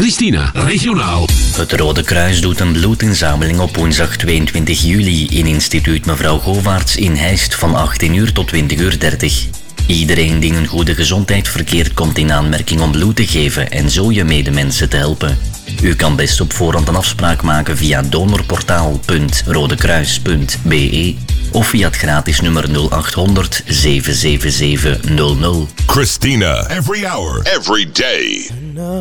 Christina, regionaal. Het Rode Kruis doet een bloedinzameling op woensdag 22 juli in instituut Mevrouw Govaerts in Heist van 18 uur tot 20:30. Iedereen die in een goede gezondheid verkeert komt in aanmerking om bloed te geven en zo je medemensen te helpen. U kan best op voorhand een afspraak maken via donorportaal.rodekruis.be of via het gratis nummer 0800 777 00. Christina, every hour, every day.